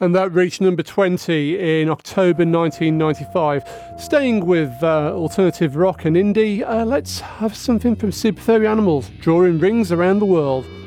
And that reached number 20 in October 1995. Staying with alternative rock and indie, let's have something from Super Furry Animals, Drawing Rings Around the World.